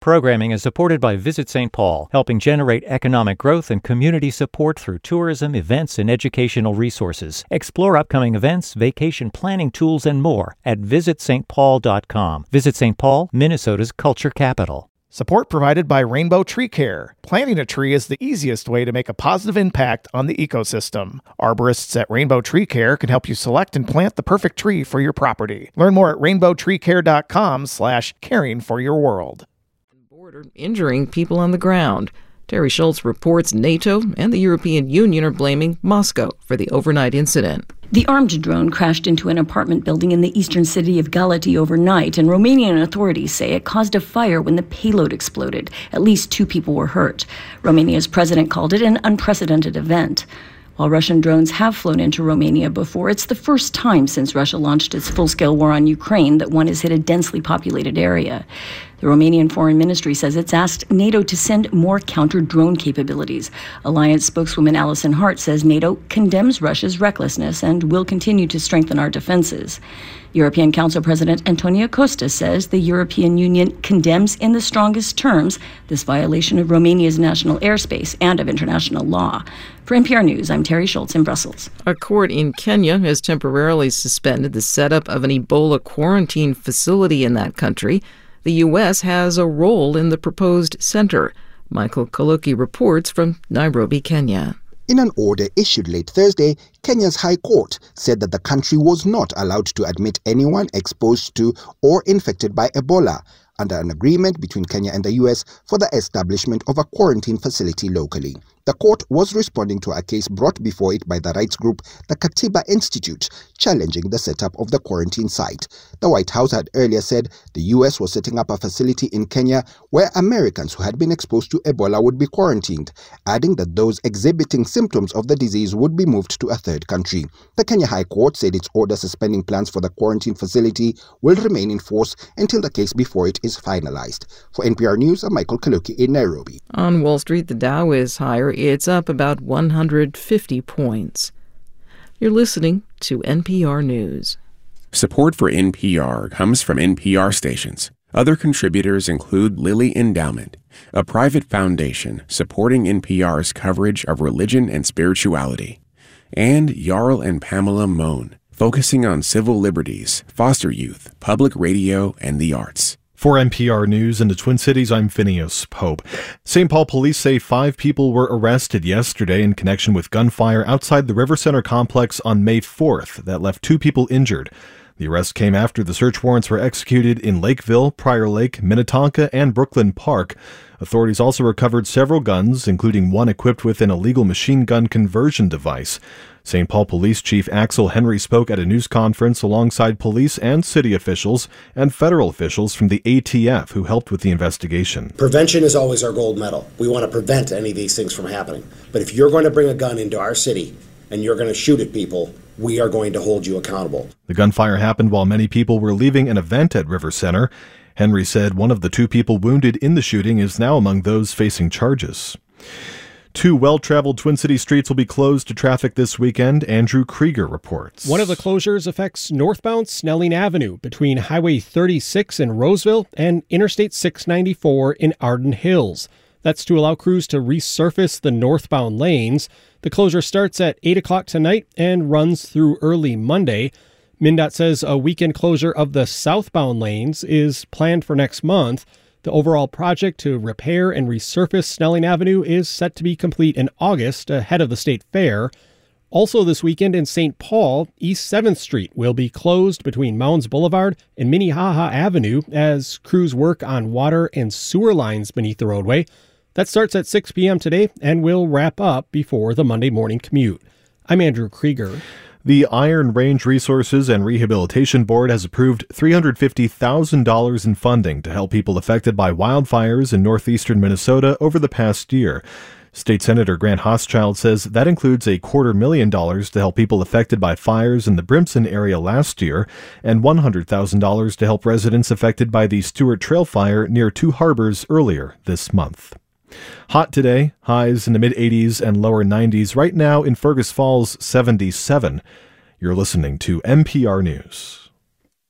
Programming is supported by Visit St. Paul, helping generate economic growth and community support through tourism, events, and educational resources. Explore upcoming events, vacation planning tools, and more at visitstpaul.com. Visit St. Paul, Minnesota's culture capital. Support provided by Rainbow Tree Care. Planting a tree is the easiest way to make a positive impact on the ecosystem. Arborists at Rainbow Tree Care can help you select and plant the perfect tree for your property. Learn more at rainbowtreecare.com/caring for your world. Border injuring people on the ground. Terry Schultz reports NATO and the European Union are blaming Moscow for the overnight incident. The armed drone crashed into an apartment building in the eastern city of Galati overnight, and Romanian authorities say it caused a fire when the payload exploded. At least 2 people were hurt. Romania's president called it an unprecedented event. While Russian drones have flown into Romania before, it's the first time since Russia launched its full-scale war on Ukraine that one has hit a densely populated area. The Romanian Foreign Ministry says it's asked NATO to send more counter-drone capabilities. Alliance spokeswoman Alison Hart says NATO condemns Russia's recklessness and will continue to strengthen our defenses. European Council President Antonio Costa says the European Union condemns in the strongest terms this violation of Romania's national airspace and of international law. For NPR News, I'm Terry Schultz in Brussels. A court in Kenya has temporarily suspended the setup of an Ebola quarantine facility in that country. The U.S. has a role in the proposed center. Michael Kaluki reports from Nairobi, Kenya. In an order issued late Thursday, Kenya's High Court said that the country was not allowed to admit anyone exposed to or infected by Ebola under an agreement between Kenya and the U.S. for the establishment of a quarantine facility locally. The court was responding to a case brought before it by the rights group the Katiba Institute, challenging the setup of the quarantine site. The White House had earlier said the U.S. was setting up a facility in Kenya where Americans who had been exposed to Ebola would be quarantined, adding that those exhibiting symptoms of the disease would be moved to a third country. The Kenya High Court said its order suspending plans for the quarantine facility will remain in force until the case before it is finalized. For NPR News, I'm Michael Kaluki in Nairobi. On Wall Street, the Dow is higher. It's up about 150 points. You're listening to NPR News. Support for NPR comes from NPR stations. Other contributors include Lilly Endowment, a private foundation supporting NPR's coverage of religion and spirituality, and Jarl and Pamela Mohn, focusing on civil liberties, foster youth, public radio, and the arts. For NPR News in the Twin Cities, I'm Phineas Pope. St. Paul police say 5 people were arrested yesterday in connection with gunfire outside the River Center complex on May 4th that left 2 people injured. The arrest came after the search warrants were executed in Lakeville, Prior Lake, Minnetonka, and Brooklyn Park. Authorities also recovered several guns, including one equipped with an illegal machine gun conversion device. St. Paul Police Chief Axel Henry spoke at a news conference alongside police and city officials and federal officials from the ATF who helped with the investigation. Prevention is always our gold medal. We want to prevent any of these things from happening. But if you're going to bring a gun into our city and you're going to shoot at people, we are going to hold you accountable. The gunfire happened while many people were leaving an event at River Center. Henry said one of the 2 people wounded in the shooting is now among those facing charges. 2 well-traveled Twin Cities streets will be closed to traffic this weekend. Andrew Krieger reports. One of the closures affects northbound Snelling Avenue between Highway 36 in Roseville and Interstate 694 in Arden Hills. That's to allow crews to resurface the northbound lanes. The closure starts at 8 o'clock tonight and runs through early Monday. MnDOT says a weekend closure of the southbound lanes is planned for next month. The overall project to repair and resurface Snelling Avenue is set to be complete in August, ahead of the state fair. Also this weekend in St. Paul, East 7th Street will be closed between Mounds Boulevard and Minnehaha Avenue as crews work on water and sewer lines beneath the roadway. That starts at 6 p.m. today and will wrap up before the Monday morning commute. I'm Andrew Krieger. The Iron Range Resources and Rehabilitation Board has approved $350,000 in funding to help people affected by wildfires in northeastern Minnesota over the past year. State Senator Grant Hochschild says that includes $250,000 to help people affected by fires in the Brimson area last year and $100,000 to help residents affected by the Stewart Trail fire near Two Harbors earlier this month. Hot today, highs in the mid-80s and lower 90s. Right now in Fergus Falls, 77. You're listening to NPR News.